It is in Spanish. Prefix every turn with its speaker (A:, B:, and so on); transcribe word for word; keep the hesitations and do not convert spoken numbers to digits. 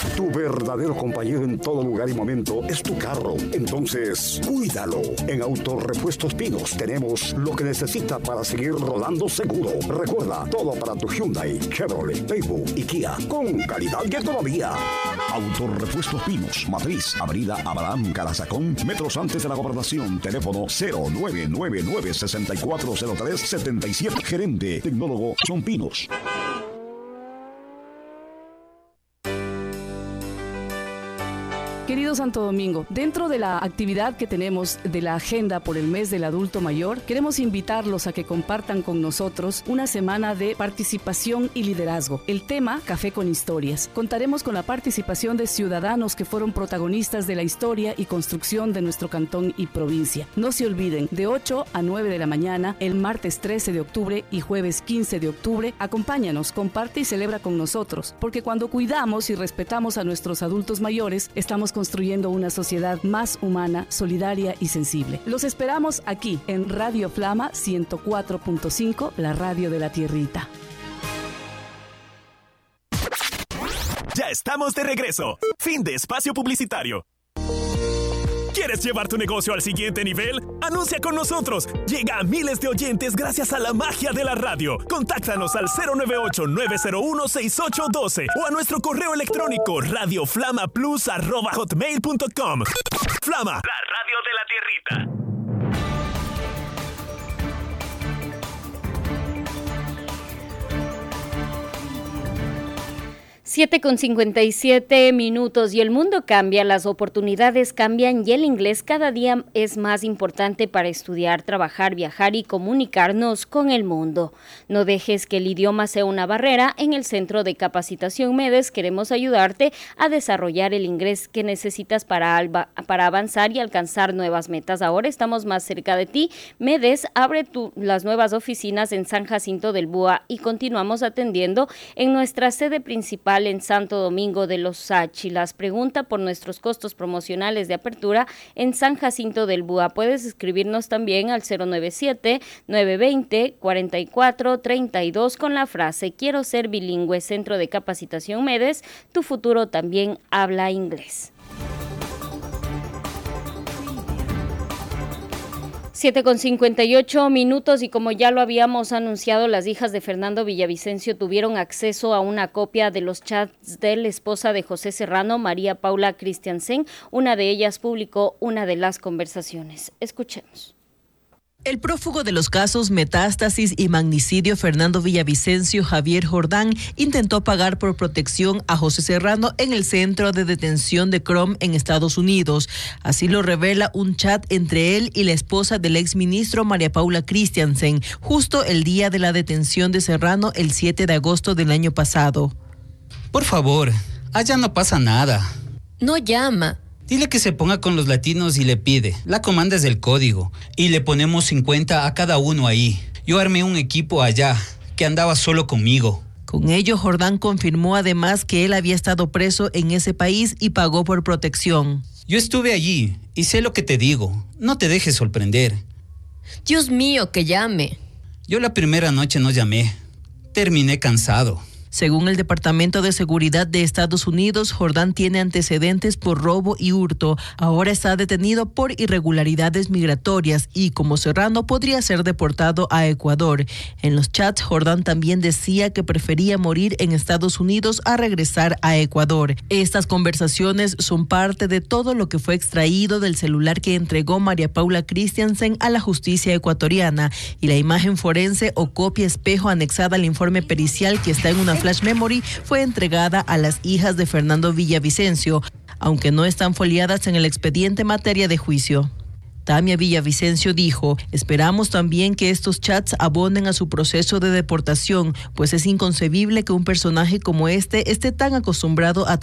A: Tu verdadero compañero en todo lugar y momento es tu carro. Entonces, cuídalo. En Autorepuestos Pinos tenemos lo que necesita para seguir rodando seguro. Recuerda, todo para tu Hyundai, Chevrolet, Daewoo y Kia, con calidad y economía. Autorepuestos Pinos, Matriz, Avenida Abraham Calazacón, metros antes de la Gobernación. Teléfono cero nueve nueve nueve, seis cuatro cero tres, siete siete. Gerente, tecnólogo Son Pinos.
B: Querido Santo Domingo, dentro de la actividad que tenemos de la agenda por el mes del adulto mayor, queremos invitarlos a que compartan con nosotros una semana de participación y liderazgo. El tema, Café con Historias. Contaremos con la participación de ciudadanos que fueron protagonistas de la historia y construcción de nuestro cantón y provincia. No se olviden, de ocho a nueve de la mañana, el martes trece de octubre y jueves quince de octubre, acompáñanos, comparte y celebra con nosotros, porque cuando cuidamos y respetamos a nuestros adultos mayores, estamos construyendo una sociedad más humana, solidaria y sensible. Los esperamos aquí en Radio Flama ciento cuatro punto cinco, la radio de la tierrita.
C: Ya estamos de regreso. Fin de espacio publicitario. ¿Quieres llevar tu negocio al siguiente nivel? ¡Anuncia con nosotros! Llega a miles de oyentes gracias a la magia de la radio. Contáctanos al cero nueve ocho, nueve cero uno, seis ocho uno dos o a nuestro correo electrónico radioflamaplus arroba hotmail punto com. Flama, la radio de la tierrita.
D: siete con cincuenta y siete minutos y el mundo cambia, las oportunidades cambian y el inglés cada día es más importante para estudiar, trabajar, viajar y comunicarnos con el mundo. No dejes que el idioma sea una barrera. En el Centro de Capacitación MEDES queremos ayudarte a desarrollar el inglés que necesitas para, alba, para avanzar y alcanzar nuevas metas. Ahora estamos más cerca de ti. MEDES abre tu, las nuevas oficinas en San Jacinto del Búa y continuamos atendiendo en nuestra sede principal en Santo Domingo de los Sáchilas. Pregunta por nuestros costos promocionales de apertura en San Jacinto del Búa. Puedes escribirnos también al cero nueve siete, nueve dos cero, cuatro cuatro tres dos con la frase "Quiero ser bilingüe". Centro de Capacitación MEDES, tu futuro también habla inglés. siete con cincuenta y ocho minutos y como ya lo habíamos anunciado, las hijas de Fernando Villavicencio tuvieron acceso a una copia de los chats de la esposa de José Serrano, María Paula Christiansen. Una de ellas publicó una de las conversaciones. Escuchemos.
E: El prófugo de los casos Metástasis y Magnicidio Fernando Villavicencio Javier Jordán intentó pagar por protección a José Serrano en el centro de detención de Crom en Estados Unidos. Así lo revela un chat entre él y la esposa del exministro María Paula Christiansen, justo el día de la detención de Serrano el siete de agosto del año pasado.
F: Por favor, allá no pasa nada.
G: No llama.
F: Dile que se ponga con los latinos y le pide. La comanda es del código. Y le ponemos cincuenta a cada uno ahí. Yo armé un equipo allá, que andaba solo conmigo.
E: Con ello, Jordán confirmó además que él había estado preso en ese país y pagó por protección.
F: Yo estuve allí y sé lo que te digo. No te dejes sorprender.
G: Dios mío, que llame.
F: Yo la primera noche no llamé. Terminé cansado.
E: Según el Departamento de Seguridad de Estados Unidos, Jordán tiene antecedentes por robo y hurto. Ahora está detenido por irregularidades migratorias y, como Serrano, podría ser deportado a Ecuador. En los chats, Jordán también decía que prefería morir en Estados Unidos a regresar a Ecuador. Estas conversaciones son parte de todo lo que fue extraído del celular que entregó María Paula Christiansen a la justicia ecuatoriana y la imagen forense o copia espejo anexada al informe pericial que está en una flash memory fue entregada a las hijas de Fernando Villavicencio, aunque no están foliadas en el expediente materia de juicio. Tamia Villavicencio dijo: esperamos también que estos chats abonen a su proceso de deportación, pues es inconcebible que un personaje como este esté tan acostumbrado a